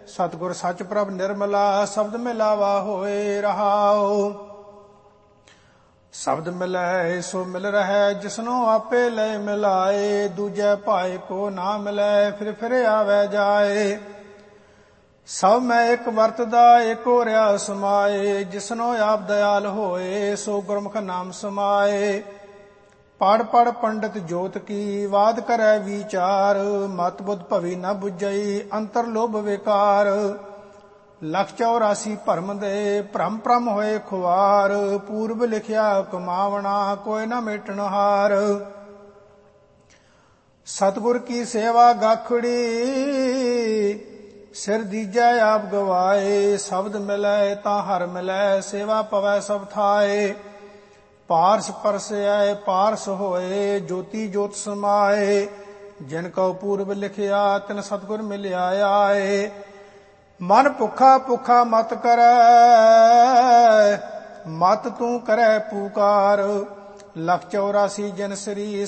ਸਤਿਗੁਰ ਸੱਚ ਪ੍ਰਭ ਨਿਰਮਲਾ, ਸ਼ਬਦ ਮਿਲਾਵਾ ਹੋਏ ਰਹਾਉ। ਸ਼ਬਦ ਮਿਲੈ ਸੋ ਮਿਲ ਰਹਿ, ਜਿਸਨੂੰ ਆਪੇ ਲੈ ਮਿਲਾਏ। ਦੂਜੈ ਭਾਏ ਕੋ ਨਾ ਮਿਲੈ, ਫਿਰ ਆਵੈ ਜਾਏ। ਸਭ ਮੈਂ ਇੱਕ ਵਰਤਦਾ, ਏਕੋ ਰਿਆ ਸਮਾਏ। ਜਿਸਨੂੰ ਆਪ ਦਇਆਲ ਹੋਏ, ਸੋ ਗੁਰਮੁਖ ਨਾਮ ਸਮਾਏ। ਪੜ ਪੜ ਪੰਡਿਤ ਜੋਤ ਕੀ, ਵਾਦ ਕਰੈ ਵਿਚਾਰ। ਮਤ ਬੁੱਧ ਭਵੀ ਨ ਬੁਝਈ, ਅੰਤਰ ਲੋਭ ਵਿਕਾਰ। ਲੱਖ 84 ਭਰਮ ਦੇ, ਭ੍ਰਮ ਭ੍ਰਮ ਹੋਏ ਖੁਆਰ। ਪੂਰਬ ਲਿਖਿਆ ਕਮਾਵਣਾ, ਕੋਈ ਨ ਮੇਟਣ ਹਾਰ। ਸਤਿਗੁਰ ਕੀ ਸੇਵਾ ਗਾਖੜੀ, ਸਿਰ ਦੀਜੈ ਆਪ ਗਵਾਏ। ਸ਼ਬਦ ਮਿਲੈ ਤਾਂ ਹਰ ਮਿਲੈ, ਸੇਵਾ ਪਵੈ ਸਭ ਥਾਏ। ਪਾਰਸ ਪਰਸੈ ਪਾਰਸ ਹੋਏ, ਜੋਤੀ ਜੋਤ ਸਮਾਏ। ਜਿਨ ਕਉ ਪੂਰਬ ਲਿਖਿਆ, ਤਿਨ ਸਤਿਗੁਰ ਮਿਲਿਆ ਆਏ। ਮਨ ਭੁੱਖਾ ਭੁੱਖਾ ਮਤ ਕਰੈ, ਮਤ ਤੂੰ ਕਰੈ ਪੁਕਾਰ। ਲੱਖ 84 ਜਨ ਸ੍ਰੀ